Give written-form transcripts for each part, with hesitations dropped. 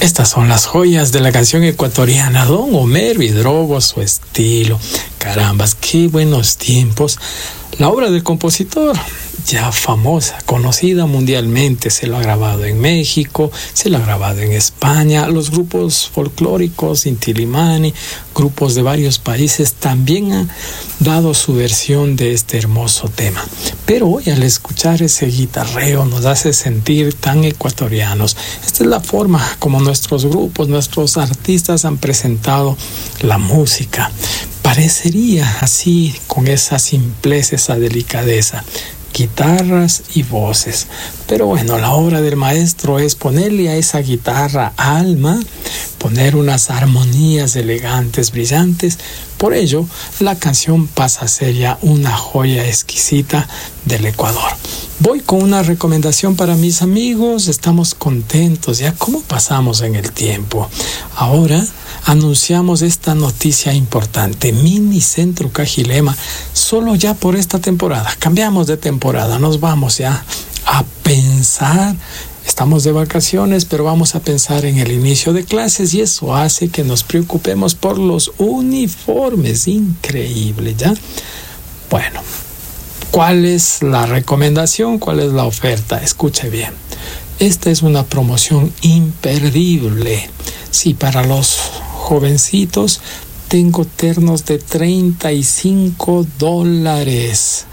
Estas son las joyas de la canción ecuatoriana. Don Homero Hidrobo, su estilo. Carambas, qué buenos tiempos. La obra del compositor, ya famosa, conocida mundialmente, se lo ha grabado en México, se lo ha grabado en España. Los grupos folclóricos, Inti Illimani, grupos de varios países también han dado su versión de este hermoso tema. Pero hoy, al escuchar ese guitarreo, nos hace sentir tan ecuatorianos. Esta es la forma como nuestros grupos, nuestros artistas han presentado la música. Parecería así, con esa simpleza, esa delicadeza, guitarras y voces. Pero bueno, la obra del maestro es ponerle a esa guitarra alma, poner unas armonías elegantes, brillantes. Por ello, la canción pasa a ser ya una joya exquisita del Ecuador. Voy con una recomendación para mis amigos. Estamos contentos ya. ¿Cómo pasamos en el tiempo? Ahora anunciamos esta noticia importante. Minicentro Cajilema, solo ya por esta temporada. Cambiamos de temporada, nos vamos ya a pensar. Estamos de vacaciones, pero vamos a pensar en el inicio de clases y eso hace que nos preocupemos por los uniformes. Increíble, ¿ya? Bueno, ¿cuál es la recomendación? ¿Cuál es la oferta? Escuche bien. Esta es una promoción imperdible. Sí, para los jovencitos tengo ternos de $35.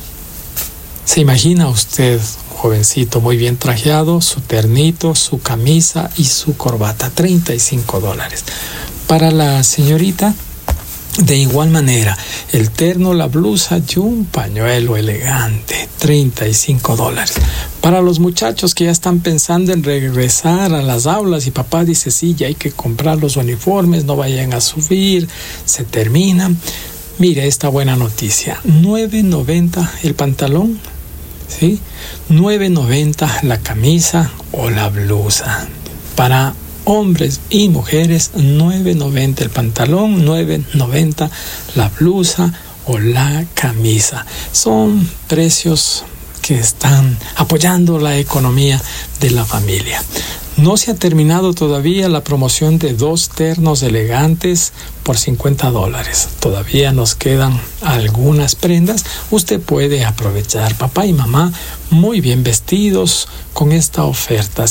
¿Se imagina usted, jovencito, muy bien trajeado, su ternito, su camisa y su corbata? $35. Para la señorita, de igual manera, el terno, la blusa y un pañuelo elegante, $35. Para los muchachos que ya están pensando en regresar a las aulas y papá dice, sí, ya hay que comprar los uniformes, no vayan a subir, se terminan. Mire esta buena noticia, $9.90 el pantalón, ¿sí? $9.90 la camisa o la blusa. Para hombres y mujeres, $9.90 el pantalón, $9.90 la blusa o la camisa. Son precios que están apoyando la economía de la familia. No se ha terminado todavía la promoción de 2 ternos elegantes por $50. Todavía nos quedan algunas prendas. Usted puede aprovechar, papá y mamá, muy bien vestidos con esta oferta.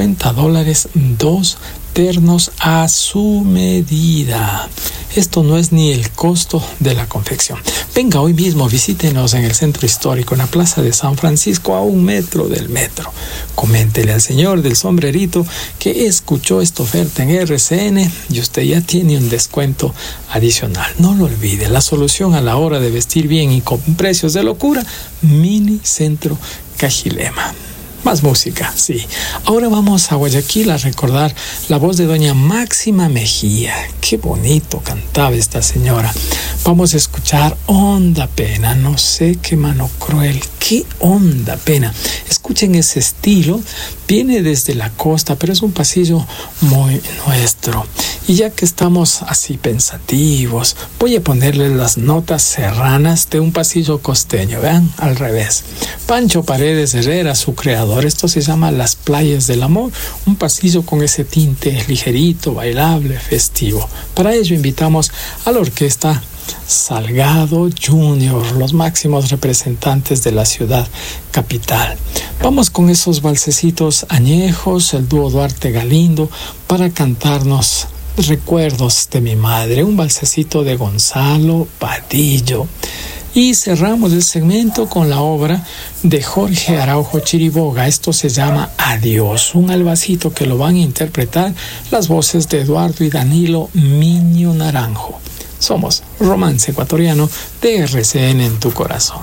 $50, 2 ternos a su medida. Esto no es ni el costo de la confección. Venga, hoy mismo visítenos en el centro histórico, en la Plaza de San Francisco, a 1 metro del metro. Coméntele al señor del sombrerito que escuchó esta oferta en RCN y usted ya tiene un descuento adicional. No lo olvide, la solución a la hora de vestir bien y con precios de locura, Minicentro Cajilema. Más música, sí. Ahora vamos a Guayaquil a recordar la voz de doña Máxima Mejía. Qué bonito cantaba esta señora. Vamos a escuchar Honda Pena. No sé qué mano cruel. Qué honda pena. Escuchen ese estilo. Viene desde la costa, pero es un pasillo muy nuestro. Y ya que estamos así pensativos, voy a ponerle las notas serranas de un pasillo costeño. Vean, al revés. Pancho Paredes Herrera, su creador. Esto se llama Las Playas del Amor. Un pasillo con ese tinte ligerito, bailable, festivo. Para ello invitamos a la orquesta Salgado Junior, los máximos representantes de la ciudad capital. Vamos con esos valsecitos añejos, el dúo Duarte Galindo, para cantarnos Recuerdos de mi madre, un valsecito de Gonzalo Vadillo. Y cerramos el segmento con la obra de Jorge Araujo Chiriboga. Esto se llama Adiós, un albacito que lo van a interpretar las voces de Eduardo y Danilo Miño Naranjo. Somos Romance Ecuatoriano de RCN en tu corazón.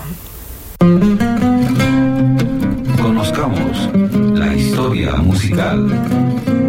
Conozcamos la historia musical.